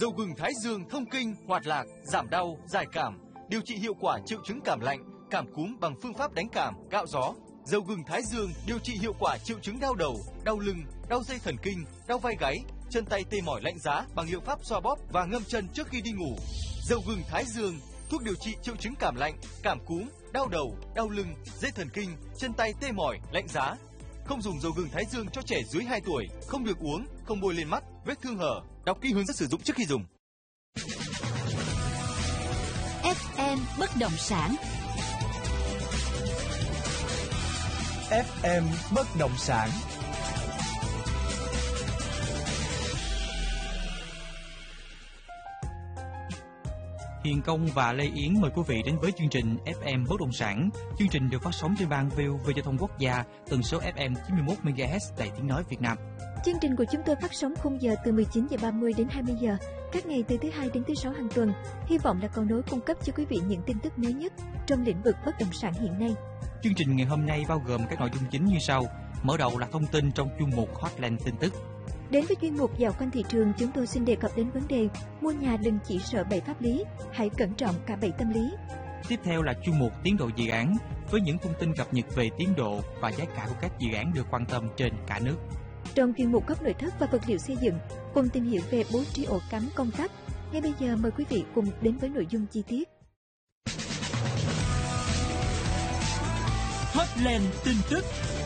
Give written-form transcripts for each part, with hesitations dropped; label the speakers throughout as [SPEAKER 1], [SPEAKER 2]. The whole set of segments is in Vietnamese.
[SPEAKER 1] Dầu gừng Thái Dương thông kinh, hoạt lạc, giảm đau, giải cảm, điều trị hiệu quả triệu chứng cảm lạnh, cảm cúm bằng phương pháp đánh cảm, cạo gió. Dầu gừng Thái Dương điều trị hiệu quả triệu chứng đau đầu, đau lưng, đau dây thần kinh, đau vai gáy, chân tay tê mỏi lạnh giá bằng liệu pháp xoa bóp và ngâm chân trước khi đi ngủ. Dầu gừng Thái Dương, thuốc điều trị triệu chứng cảm lạnh, cảm cúm, đau đầu, đau lưng, dây thần kinh, chân tay tê mỏi, lạnh giá. Không dùng dầu gừng Thái Dương cho trẻ dưới 2 tuổi, không được uống, không bôi lên mắt, vết thương hở. Đọc kỹ hướng dẫn sử dụng trước khi dùng.
[SPEAKER 2] FM Bất động sản.
[SPEAKER 3] FM Bất động sản.
[SPEAKER 4] Hiền Công và Lê Yến mời quý vị đến với chương trình FM Bất động sản. Chương trình được phát sóng trên ban VOV Giao thông Quốc gia, tần số FM 91 MHz Đài Tiếng nói Việt Nam.
[SPEAKER 5] Chương trình của chúng tôi phát sóng khung giờ từ 19h30 đến 20 giờ, các ngày từ thứ Hai đến thứ Sáu hàng tuần. Hy vọng là cầu nối cung cấp cho quý vị những tin tức mới nhất trong lĩnh vực bất động sản hiện nay.
[SPEAKER 4] Chương trình ngày hôm nay bao gồm các nội dung chính như sau. Mở đầu là thông tin trong chuyên mục Hotline tin tức.
[SPEAKER 5] Đến với chuyên mục dạo quanh thị trường, chúng tôi xin đề cập đến vấn đề mua nhà đừng chỉ sợ bẫy pháp lý, hãy cẩn trọng cả bẫy tâm lý.
[SPEAKER 4] Tiếp theo là chuyên mục tiến độ dự án với những thông tin cập nhật về tiến độ và giá cả của các dự án được quan tâm trên cả nước.
[SPEAKER 5] Trong chuyên mục góc nội thất và vật liệu xây dựng, cùng tìm hiểu về bố trí ổ cắm công tắc. Ngay bây giờ mời quý vị cùng đến với nội dung chi tiết.
[SPEAKER 4] Hotline tin tức.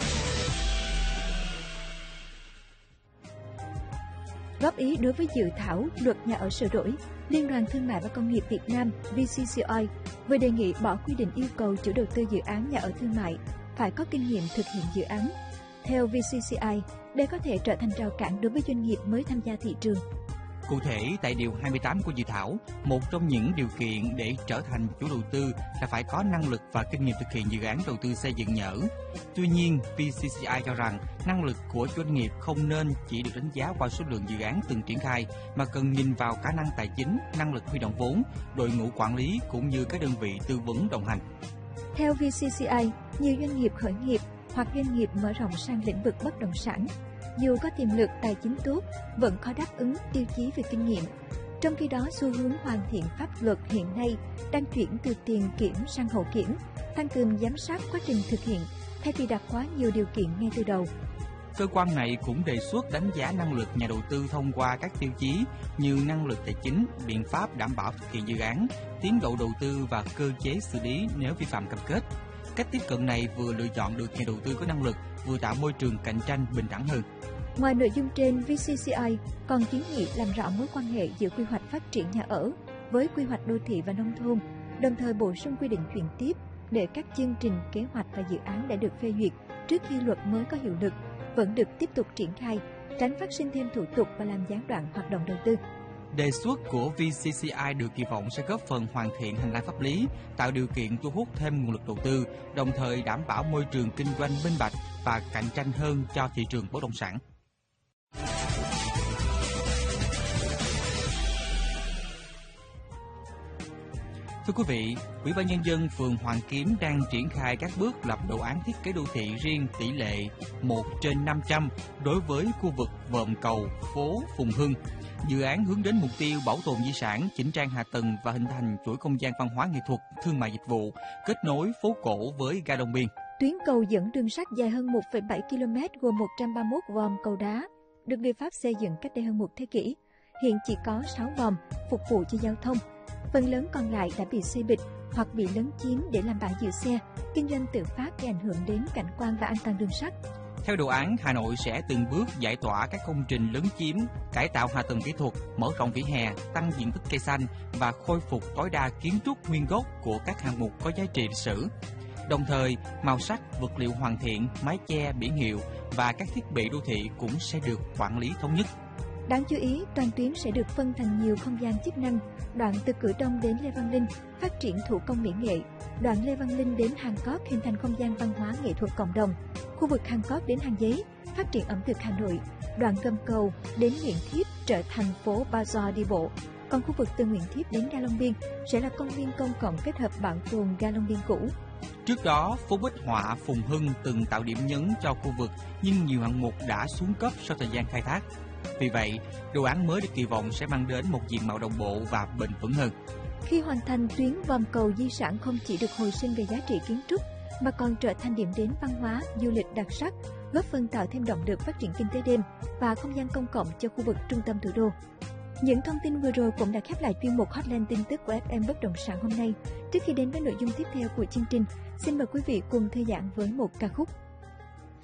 [SPEAKER 5] Góp ý đối với dự thảo luật nhà ở sửa đổi, Liên đoàn Thương mại và Công nghiệp Việt Nam VCCI vừa đề nghị bỏ quy định yêu cầu chủ đầu tư dự án nhà ở thương mại phải có kinh nghiệm thực hiện dự án. Theo VCCI, đây có thể trở thành rào cản đối với doanh nghiệp mới tham gia thị trường.
[SPEAKER 4] Cụ thể, tại Điều 28 của dự thảo, một trong những điều kiện để trở thành chủ đầu tư là phải có năng lực và kinh nghiệm thực hiện dự án đầu tư xây dựng nhà ở. Tuy nhiên, VCCI cho rằng năng lực của doanh nghiệp không nên chỉ được đánh giá qua số lượng dự án từng triển khai, mà cần nhìn vào khả năng tài chính, năng lực huy động vốn, đội ngũ quản lý cũng như các đơn vị tư vấn đồng hành.
[SPEAKER 5] Theo VCCI, nhiều doanh nghiệp khởi nghiệp hoặc doanh nghiệp mở rộng sang lĩnh vực bất động sản, dù có tiềm lực tài chính tốt, vẫn khó đáp ứng tiêu chí về kinh nghiệm. Trong khi đó, xu hướng hoàn thiện pháp luật hiện nay đang chuyển từ tiền kiểm sang hậu kiểm, tăng cường giám sát quá trình thực hiện thay vì đặt quá nhiều điều kiện ngay từ đầu.
[SPEAKER 4] Cơ quan này cũng đề xuất đánh giá năng lực nhà đầu tư thông qua các tiêu chí như năng lực tài chính, biện pháp đảm bảo thực hiện dự án, tiến độ đầu tư và cơ chế xử lý nếu vi phạm cam kết. Cách tiếp cận này vừa lựa chọn được nhà đầu tư có năng lực, vừa tạo môi trường cạnh tranh bình đẳng hơn.
[SPEAKER 5] Ngoài nội dung trên, VCCI còn kiến nghị làm rõ mối quan hệ giữa quy hoạch phát triển nhà ở với quy hoạch đô thị và nông thôn, đồng thời bổ sung quy định chuyển tiếp để các chương trình, kế hoạch và dự án đã được phê duyệt trước khi luật mới có hiệu lực vẫn được tiếp tục triển khai, tránh phát sinh thêm thủ tục và làm gián đoạn hoạt động đầu tư.
[SPEAKER 4] Đề xuất của VCCI được kỳ vọng sẽ góp phần hoàn thiện hành lang pháp lý, tạo điều kiện thu hút thêm nguồn lực đầu tư, đồng thời đảm bảo môi trường kinh doanh minh bạch và cạnh tranh hơn cho thị trường bất động sản. Thưa quý vị, Ủy ban Nhân dân phường Hoàng Kiếm đang triển khai các bước lập đồ án thiết kế đô thị riêng tỷ lệ 1/500 đối với khu vực Vòm Cầu, phố Phùng Hưng. Dự án hướng đến mục tiêu bảo tồn di sản, chỉnh trang hạ tầng và hình thành chuỗi không gian văn hóa nghệ thuật, thương mại dịch vụ, kết nối phố cổ với ga Long Biên.
[SPEAKER 5] Tuyến cầu dẫn đường sắt dài hơn 1,7 km gồm 131 vòm cầu đá, được người Pháp xây dựng cách đây hơn một thế kỷ. Hiện chỉ có 6 vòm phục vụ cho giao thông. Phần lớn còn lại đã bị xây bịch hoặc bị lấn chiếm để làm bãi giữ xe, kinh doanh tự phát gây ảnh hưởng đến cảnh quan và an toàn đường sắt.
[SPEAKER 4] Theo đồ án, Hà Nội sẽ từng bước giải tỏa các công trình lấn chiếm, cải tạo hạ tầng kỹ thuật, mở rộng vỉa hè, tăng diện tích cây xanh và khôi phục tối đa kiến trúc nguyên gốc của các hạng mục có giá trị lịch sử. Đồng thời, màu sắc, vật liệu hoàn thiện, mái che, biển hiệu và các thiết bị đô thị cũng sẽ được quản lý thống nhất.
[SPEAKER 5] Đáng chú ý, toàn tuyến sẽ được phân thành nhiều không gian chức năng. Đoạn từ Cửa Đông đến Lê Văn Linh phát triển thủ công mỹ nghệ. Đoạn Lê Văn Linh đến Hàng Cót hình thành không gian văn hóa nghệ thuật cộng đồng. Khu vực Hàng Cót đến Hàng Giấy phát triển ẩm thực Hà Nội. Đoạn Gầm Cầu đến Nguyễn Thiếp trở thành phố Bazaar đi bộ. Còn khu vực từ Nguyễn Thiếp đến ga Long Biên sẽ là công viên công cộng kết hợp bảo tồn ga Long Biên cũ.
[SPEAKER 4] Trước đó, phố bích họa Phùng Hưng từng tạo điểm nhấn cho khu vực, nhưng nhiều hạng mục đã xuống cấp sau thời gian khai thác. Vì vậy, đồ án mới được kỳ vọng sẽ mang đến một diện mạo đồng bộ và bền vững hơn.
[SPEAKER 5] Khi hoàn thành, tuyến vòng cầu di sản không chỉ được hồi sinh về giá trị kiến trúc, mà còn trở thành điểm đến văn hóa, du lịch đặc sắc, góp phần tạo thêm động lực phát triển kinh tế đêm và không gian công cộng cho khu vực trung tâm thủ đô. Những thông tin vừa rồi cũng đã khép lại chuyên mục Hotline tin tức của FM Bất động sản hôm nay. Trước khi đến với nội dung tiếp theo của chương trình, xin mời quý vị cùng thư giãn với một ca khúc.